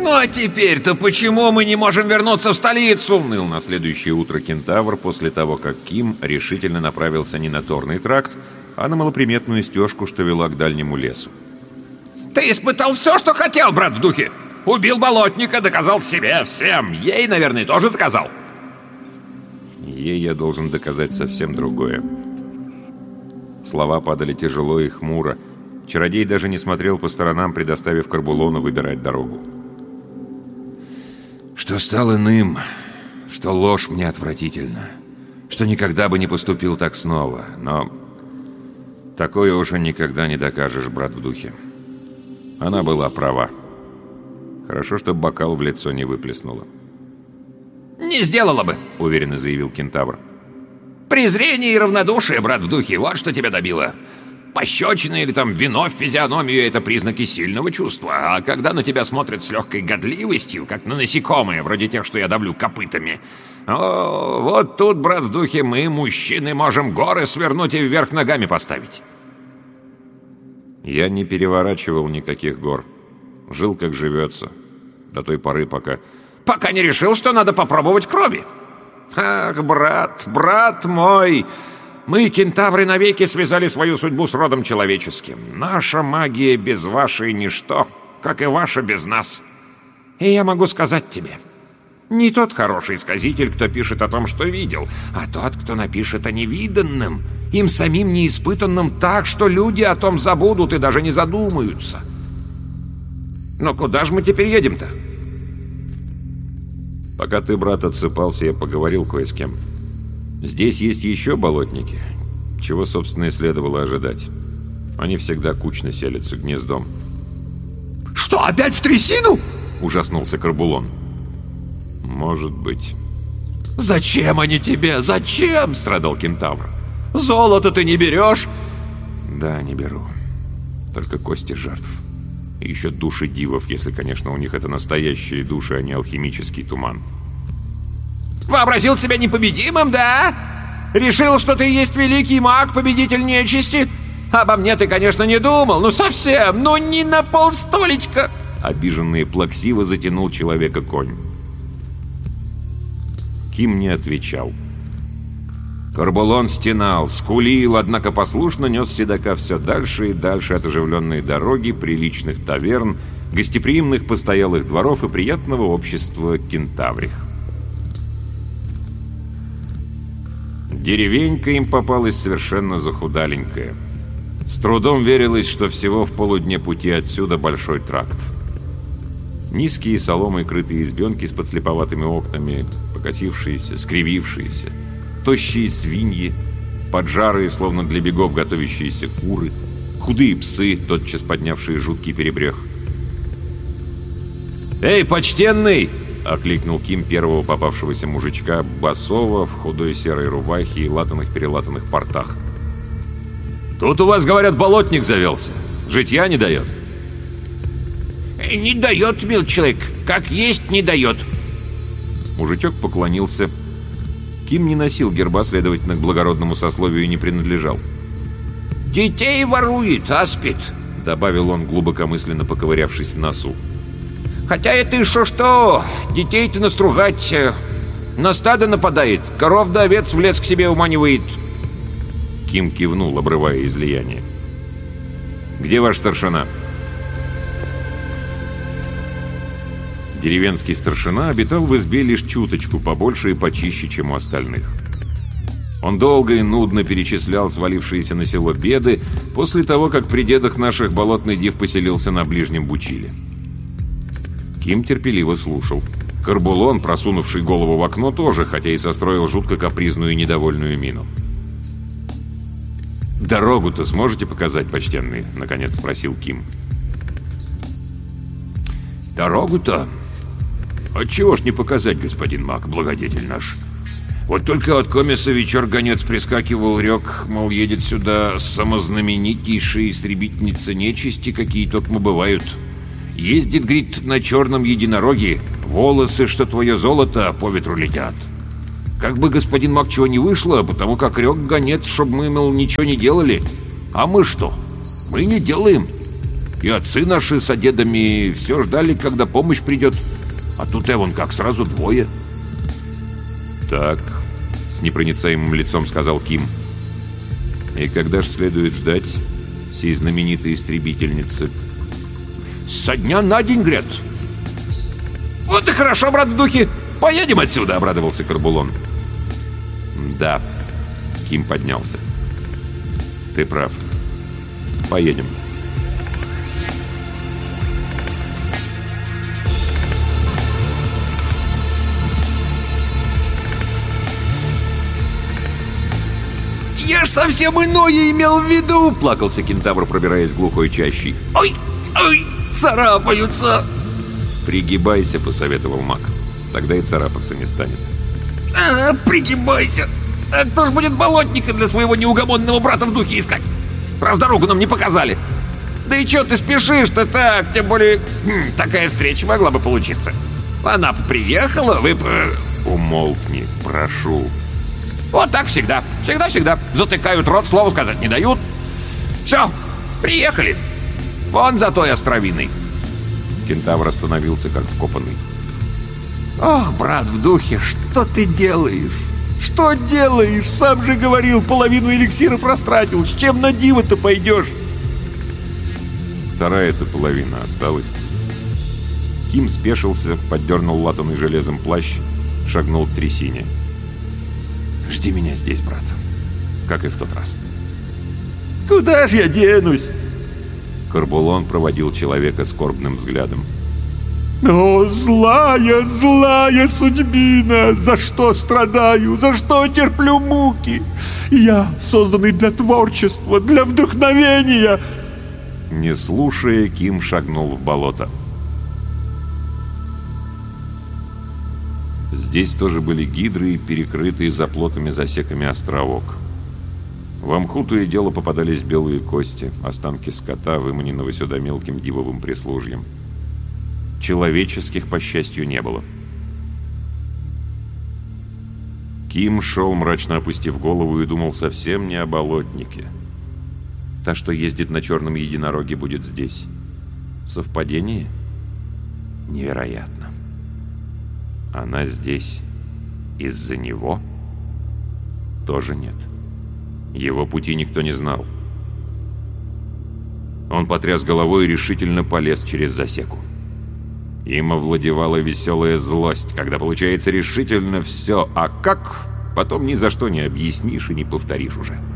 «Ну а теперь-то почему мы не можем вернуться в столицу?» — ныл на следующее утро кентавр после того, как Ким решительно направился не на Торный тракт, а на малоприметную стежку, что вела к дальнему лесу. «Ты испытал все, что хотел, брат в духе! Убил болотника, доказал себе, всем! Ей, наверное, тоже доказал!» Ей я должен доказать совсем другое. Слова падали тяжело и хмуро. Чародей даже не смотрел по сторонам, предоставив Корбулону выбирать дорогу. Что стал иным, что ложь мне отвратительна, что никогда бы не поступил так снова, но такое уже никогда не докажешь, брат в духе. Она была права. Хорошо, что бокал в лицо не выплеснула. «Не сделала бы», — уверенно заявил кентавр. «Презрение и равнодушие, брат в духе, вот что тебя добило. Пощечина или там вино в физиономию — это признаки сильного чувства. А когда на тебя смотрят с легкой годливостью, как на насекомые, вроде тех, что я давлю копытами, вот тут, брат в духе, мы, мужчины, можем горы свернуть и вверх ногами поставить». Я не переворачивал никаких гор. Жил, как живется. До той поры, Пока не решил, что надо попробовать крови. Ах, брат мой, мы, кентавры, навеки связали свою судьбу с родом человеческим. Наша магия без вашей ничто, как и ваша без нас. И я могу сказать тебе, не тот хороший сказитель, кто пишет о том, что видел, а тот, кто напишет о невиданном, им самим неиспытанном так, что люди о том забудут и даже не задумаются. Но куда же мы теперь едем-то? Пока ты, брат, отсыпался, я поговорил кое с кем. Здесь есть еще болотники, чего, собственно, и следовало ожидать. Они всегда кучно селятся гнездом. «Что, опять в трясину?» — ужаснулся Корбулон. «Может быть». «Зачем они тебе? Зачем?» — страдал кентавр. «Золото ты не берешь?» «Да, не беру. Только кости жертв. И еще души дивов, если, конечно, у них это настоящие души, а не алхимический туман». «Вообразил себя непобедимым, да? Решил, что ты есть великий маг, победитель нечисти? Обо мне ты, конечно, не думал, ну совсем, ну ни на полстолечка!» Обиженный и плаксиво затянул человека конь. Ким не отвечал. Корбулон стенал, скулил, однако послушно нес седока все дальше и дальше от оживленной дороги, приличных таверн, гостеприимных постоялых дворов и приятного общества кентаврих. Деревенька им попалась совершенно захудаленькая. С трудом верилось, что всего в полудне пути отсюда большой тракт. Низкие соломой крытые избенки с подслеповатыми окнами, покосившиеся, скривившиеся, тощие свиньи, поджарые, словно для бегов готовящиеся куры, худые псы, тотчас поднявшие жуткий перебрех. «Эй, почтенный!» — окликнул Ким первого попавшегося мужичка, босого, в худой серой рубахе и латаных-перелатанных портах. «Тут у вас, говорят, болотник завелся. Житья не дает». «Не дает, мил человек, как есть не дает». Мужичок поклонился. Ким не носил герба, следовательно, к благородному сословию не принадлежал. «Детей ворует, аспид», — добавил он, глубокомысленно поковырявшись в носу. «Хотя это и что? Детей-то настругать. На стадо нападает, коров да овец в лес к себе уманивает». Ким кивнул, обрывая излияние. «Где ваш старшина?» Деревенский старшина обитал в избе лишь чуточку побольше и почище, чем у остальных. Он долго и нудно перечислял свалившиеся на село беды после того, как при дедах наших болотный див поселился на ближнем Бучиле. Ким терпеливо слушал. Корбулон, просунувший голову в окно, тоже, хотя и состроил жутко капризную и недовольную мину. «Дорогу-то сможете показать, почтенный?» — наконец спросил Ким. «Дорогу-то? Отчего ж не показать, господин маг, благодетель наш? Вот только от комиса вечер гонец прискакивал, рек, мол, едет сюда самознаменитейшая истребительница нечисти, какие только бывают. Ездит, говорит, на черном единороге, волосы, что твое золото, по ветру летят. Как бы, господин маг, чего не вышло, потому как рек гонец, чтоб мы, мол, ничего не делали. А мы что? Мы не делаем. И отцы наши с дедами все ждали, когда помощь придет. А тут вон как, сразу двое. «Так», — с непроницаемым лицом сказал Ким. «И когда ж следует ждать сей знаменитой истребительницы?» «Со дня на день, говорят». «Вот и хорошо, брат в духе. Поедем отсюда», — обрадовался Карбулон. «Да», — Ким поднялся. «Ты прав. Поедем». «Я ж совсем иное имел в виду!» — плакался кентавр, пробираясь глухой чащей. «Ой, ой, царапаются!» «Пригибайся», — посоветовал маг. «Тогда и царапаться не станет». «Пригибайся! А кто ж будет болотника для своего неугомонного брата в духе искать? Раз дорогу нам не показали. Да и чё ты спешишь-то так? Тем более, такая встреча могла бы получиться. Она приехала, вы... «Умолкни, прошу». Вот так всегда. Всегда-всегда. Затыкают рот, слова сказать не дают. Все, приехали. Вон за той островиной. Кентавр остановился, как вкопанный. Ох, брат в духе, что ты делаешь? Что делаешь? Сам же говорил, половину эликсиров растратил. С чем на диво-то пойдешь? Вторая-то половина осталась. Ким спешился, поддернул латанный железом плащ, шагнул к трясине. «Жди меня здесь, брат, как и в тот раз». Куда ж я денусь? Карбулон проводил человека скорбным взглядом. О, злая, злая судьбина! За что страдаю? За что терплю муки? Я, созданный для творчества, для вдохновения. Не слушая, Ким шагнул в болото. Здесь тоже были гидры и перекрытые заплотами засеками островок. В мху то и дело попадались белые кости, останки скота, выманенного сюда мелким дивовым прислужьем. Человеческих, по счастью, не было. Ким шел, мрачно опустив голову, и думал совсем не о болотнике. Та, что ездит на черном единороге, будет здесь. Совпадение? Невероятно. Она здесь из-за него? Тоже нет. Его пути никто не знал. Он потряс головой и решительно полез через засеку. Им овладевала веселая злость, когда получается решительно все, а как, потом ни за что не объяснишь и не повторишь уже.